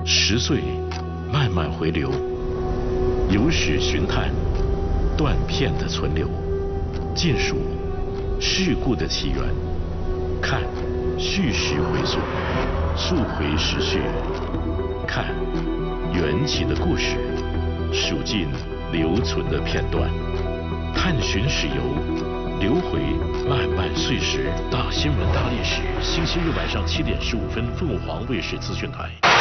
10岁慢慢回流，有史寻探，断片的存留，尽数事故的起源，看叙事回溯，溯回时序，看缘起的故事，数尽留存的片段，探寻史游，留回漫漫岁时。大新闻大历史，星期日晚上7点15分，凤凰卫视资讯台。